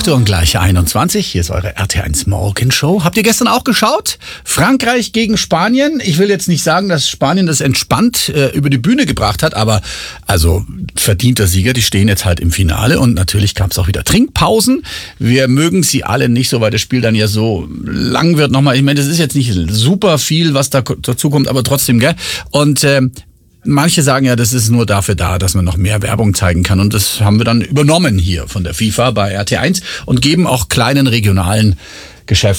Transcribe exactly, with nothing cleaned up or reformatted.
acht Uhr und gleich einundzwanzig. Hier ist eure R T eins Morgenshow. Habt ihr gestern auch geschaut? Frankreich gegen Spanien. Ich will jetzt nicht sagen, dass Spanien das entspannt äh, über die Bühne gebracht hat, aber also verdienter Sieger, die stehen jetzt halt im Finale und natürlich gab es auch wieder Trinkpausen. Wir mögen sie alle nicht so, weil das Spiel dann ja so lang wird nochmal. Ich meine, das ist jetzt nicht super viel, was da dazu kommt, aber trotzdem, gell? Und äh, manche sagen ja, das ist nur dafür da, dass man noch mehr Werbung zeigen kann. Und das haben wir dann übernommen hier von der FIFA bei R T eins und geben auch kleinen regionalen Geschäften